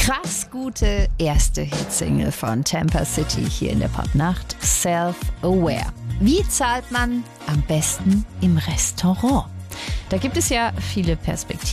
krass gute erste Hitsingle von Tampa City hier in der Popnacht, Self-Aware. Wie zahlt man am besten im Restaurant? Da gibt es ja viele Perspektiven.